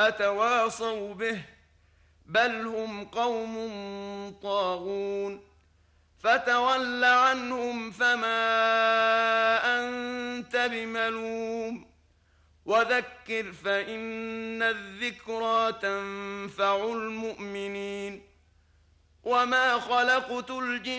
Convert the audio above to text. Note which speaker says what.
Speaker 1: أتواصوا به بل هم قوم طاغون فتول عنهم فما أنت بملوم وذكر فإن الذكرى تنفع المؤمنين وما خلقت الجن